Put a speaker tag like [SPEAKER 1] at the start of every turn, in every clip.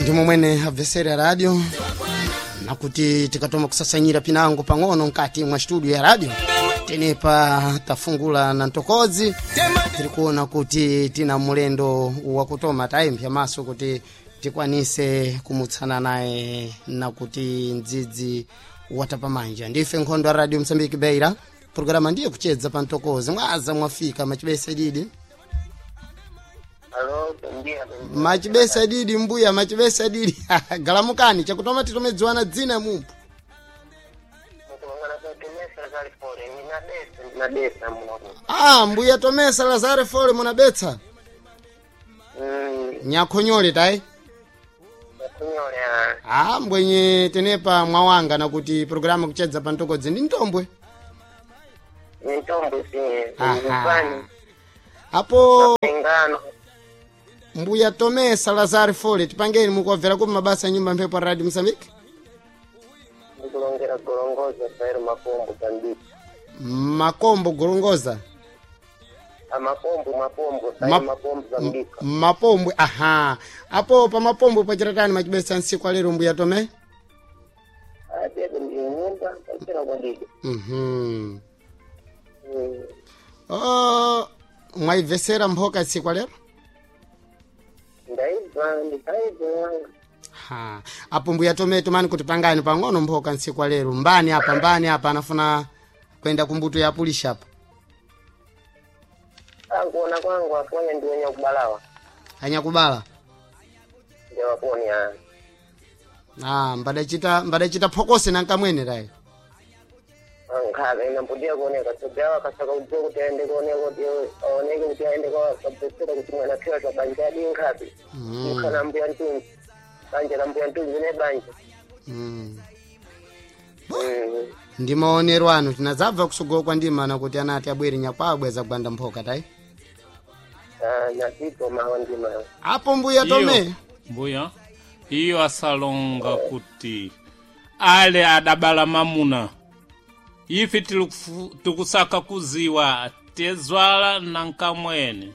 [SPEAKER 1] Ndimo mwene avesera radio nakuti tikatoma kusasanyira pinango pang'ono nkati mwa studio ya radio tenepa tafungula na ntokozi tilikuona kuti tina mulendo wa kutoma time yamaso kuti tikwanise kumutsana naye nakuti ndzidzi watapamanja ndife nkhondo ya radio Msambiki Beira programa ndiye kuchedza pa ntokozi mwaza mwafika machibesa didi. Machibesa didi mbuya machibesa didi galamukani chakutoma titomedziwana dzina mumpu mbuya Tomesa Lazare Fole munabetsa nyakhonyole tai mbwenye tenepa mwawanga nakuti programa kuchedza pa ntokozi ndi ntombwe apo mbuya Tomesa Lazare Fole tipangeni mukovera ku mabasa nyumba mphepo radio Msambiki
[SPEAKER 2] ndikulongera gorongoza sairo mapombo kandiki
[SPEAKER 1] makombo gorongoza
[SPEAKER 2] mapombo zambika
[SPEAKER 1] mapombo apo pa mapombo pachiratani machibesa nsiku alero mbuya Tome
[SPEAKER 2] atete ndi nyumba pachira kwadiki
[SPEAKER 1] mwaivesera mphoka nsiku alero apo mbuya Tome tumani kuti pangani pang'ono mphoka nsiku alero mbani apa anafuna kwenda kumbuto ya pulisha apa
[SPEAKER 2] kuona kwangu aponya ndiwe nyakubalawa
[SPEAKER 1] anyakubala
[SPEAKER 2] ndio aponya
[SPEAKER 1] mbadachita phokose nankamwene rai
[SPEAKER 2] nkhabe nambudia kuoneka togawa kasaka ujogo tende kuoneka kuti aoneke kuti aende kwa kabesera kuti mwana kiwa kwa banjadi nkhabe nkana mbuya ntunzi banja la mbuya ntunzi ne banja
[SPEAKER 1] ndi maonero anu tinazabva kusogolo kwa ndima na kuti anati abwere nyakwabwe za gwanda mphoka tai
[SPEAKER 2] nyatito mawa ndima
[SPEAKER 1] apo mbuya Tome
[SPEAKER 3] mbuya iyo asalonga kuti ale adabala mamuna ife tikusaka kuziwa tezwala na nkamwene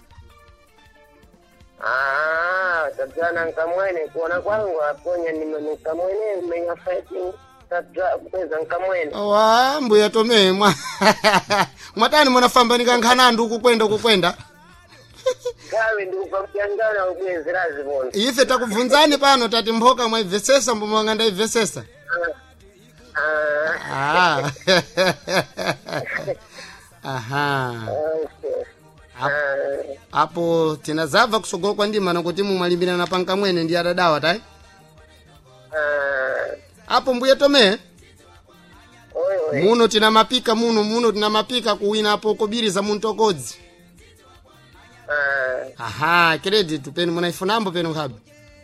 [SPEAKER 2] tajana nkamwene kuona kwangu aponya ni nkamwene menya fighting kweza nkamwene
[SPEAKER 1] mbuya Tome mwatani munafamba nikankanandu kukwenda
[SPEAKER 2] gawe ndi ukapyangana ukwezerazi bona
[SPEAKER 1] ife takubvunzani pano tati mphoka mwaivesesa mbomwanga ndaivesesa apo tinazabva kusogolo kwa ndima nakuti mumalimbirana pa nkamwene ndi adadawa tai apo mbuya Tome muno tina mapika kuwina apo kubiriza muntokodzi credit penu munaifunambo penu nkhabi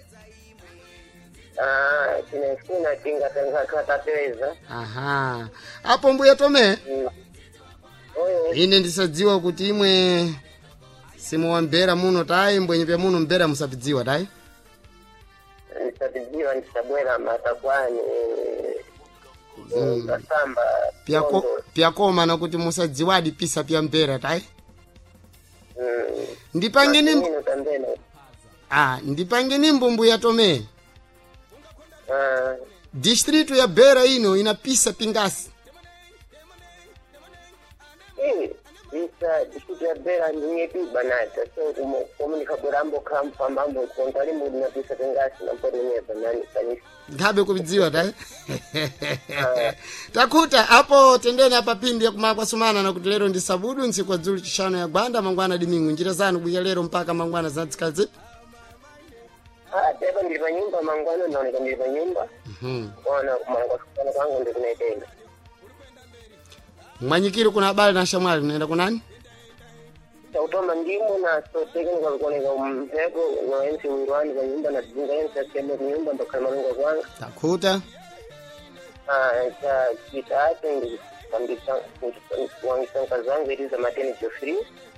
[SPEAKER 2] tinafuna tinga tateza
[SPEAKER 1] apo mbuya Tome ine ndisadziwa kuti imwe simuwambera muno tai mbwenye pya muno mbera musapidziwa tai
[SPEAKER 2] ndisapidziwa ndisabwera matakwani kasamba
[SPEAKER 1] pyakoma nakuti musadziwadi pisa pya mbera tai ndipangeni mbuya Tome district ya Beira ino inapisa pingasi
[SPEAKER 2] district ya Beira ndiyepi banata so komunika burambo kampambambo kontali mudi na pisa pingasi na mpori nyepa nani kanisi
[SPEAKER 1] ngabe kubidziwa tai takuta apo tendeni apa pindi ya kumakwa sumana na kuti lero ndi sabudu nsiku adzulu chishano ya gwanda mangwana dimingu njira zanu kuya lero mpaka mangwana zadzikazi
[SPEAKER 2] teba ndilipa nyumba mangwana naoneka ndilipa nyumba kuona kumangwa sumana kwangu ndi kunaitenda
[SPEAKER 1] mwanyikiri kuna habari na shamwali unaenda kunani
[SPEAKER 2] utoma ndimu na so teknika kuoneka mpepo na ensi uirwani kwa nyumba na tijinga ensi asikembe nyumba ndo kalmarunga kwanga
[SPEAKER 1] takuta
[SPEAKER 2] cha kitaacho ndi wangisanka zangu iliza mateni Geoffrey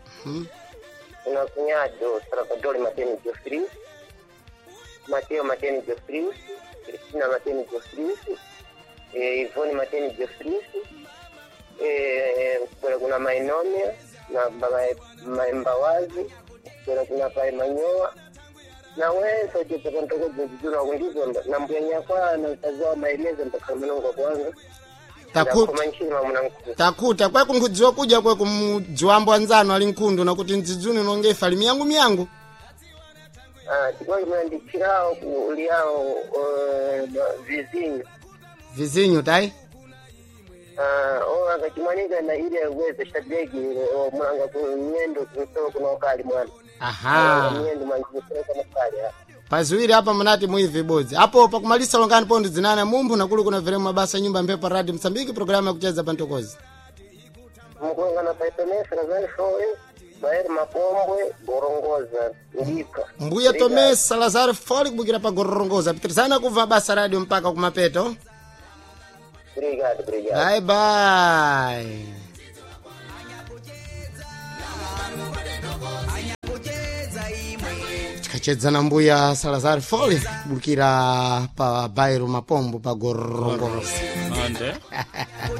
[SPEAKER 2] unakunyajo Salvador mateni Geoffrey Mateo mateni Geoffrey Cristina mateni Geoffrey Ivoni mateni Geoffrey kuna Mainomia na Mbawazi kuna Pai Manyoa na wewe sote kwa ntoko jijuna kundizo na mbenya kwa na utazoa maelezo mpaka mnongo kwanza.
[SPEAKER 1] Takuta kwa kungudziwa kuja kwa kumjwambo anzano ali nkundu na kuti nzizuni nongefa limi yangu miyangu.
[SPEAKER 2] Chikwa kimandikirao uliao
[SPEAKER 1] vizinyo tai?
[SPEAKER 2] Akachimanika na ile uweze shadegi mwanga kunyendo kutoka kuna wakali mwana.
[SPEAKER 1] Aha.
[SPEAKER 2] Nyendo manjikutoka makali.
[SPEAKER 1] Pazuiri hapa mnati muivi bozi. Hapo pa kumalisa longani pondi zinana mumbu na kulu kuna vile mabasa nyumba mpepa radio Msambiki programu ya kucheza pantokozi.
[SPEAKER 2] Mkonga na paitonesa na zani showe. Baeri mapombwe gorongoza ndika.
[SPEAKER 1] Mbuya Tome Salazar Foli kubukira pa gorongoza. Pitirisana kuva basa radio mpaka kumapeto.
[SPEAKER 2] Obrigado.
[SPEAKER 1] Bye bye. Tikachedza na Mbuya Salazar Foli kubukira pa Bairo Mapombo pa gorongoza.
[SPEAKER 3] Ande.